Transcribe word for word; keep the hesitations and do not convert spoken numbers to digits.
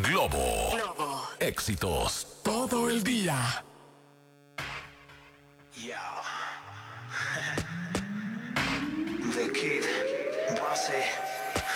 Globo. Globo. Éxitos todo el día. The Kid, Base.